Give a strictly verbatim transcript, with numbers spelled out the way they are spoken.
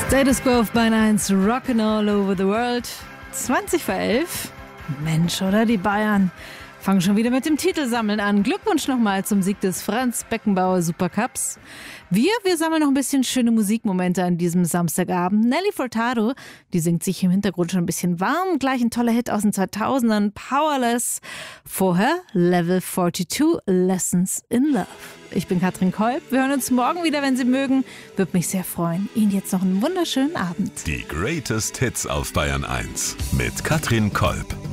Status Quo auf Bayern eins, Rockin' All Over the World. zwanzig vor elf. Mensch, oder? Die Bayern fangen schon wieder mit dem Titelsammeln an. Glückwunsch nochmal zum Sieg des Franz Beckenbauer Supercups. Wir, wir sammeln noch ein bisschen schöne Musikmomente an diesem Samstagabend. Nelly Furtado, die singt sich im Hintergrund schon ein bisschen warm. Gleich ein toller Hit aus den zweitausendern, Powerless. Vorher Level zweiundvierzig, Lessons in Love. Ich bin Katrin Kolb. Wir hören uns morgen wieder, wenn Sie mögen. Würde mich sehr freuen. Ihnen jetzt noch einen wunderschönen Abend. Die Greatest Hits auf Bayern eins mit Katrin Kolb.